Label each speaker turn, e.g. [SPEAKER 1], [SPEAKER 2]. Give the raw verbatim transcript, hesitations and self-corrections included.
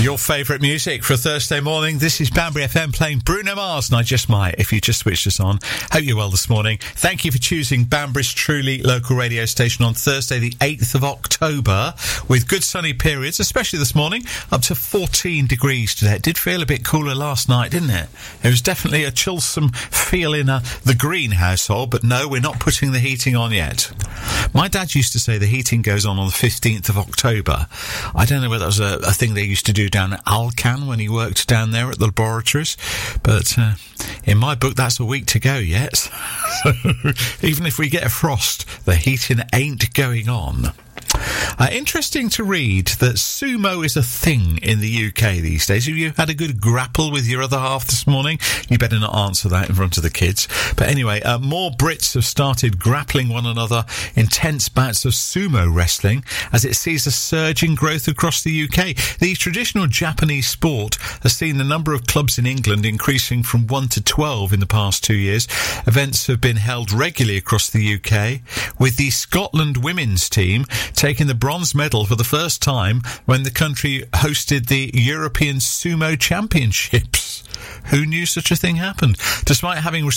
[SPEAKER 1] Your favourite music for a Thursday morning. This is Banbury F M playing Bruno Mars, and I just might if you just switched us on. Hope you're well this morning. Thank you for choosing Banbury's truly local radio station on Thursday the eighth of October with good sunny periods, especially this morning, up to fourteen degrees today. It did feel a bit cooler last night, didn't it? It was definitely a chillsome feel in uh, the Green household, but no, we're not putting the heating on yet. My dad used to say the heating goes on on the fifteenth of October. I don't know whether that was a, a thing they used to do down at Alcan when he worked down there at the laboratories, but uh, in my book that's a week to go yet. So even if we get a frost, the heating ain't going on. Uh, interesting to read that sumo is a thing in the U K these days. Have you had a good grapple with your other half this morning? You better not answer that in front of the kids. But anyway, uh, more Brits have started grappling one another in tense bouts of sumo wrestling as it sees a surge in growth across the U K. The traditional Japanese sport has seen the number of clubs in England increasing from one to twelve in the past two years. Events have been held regularly across the U K, with the Scotland women's team taking the bronze medal for the first time when the country hosted the European Sumo Championships. Who knew such a thing happened? Despite having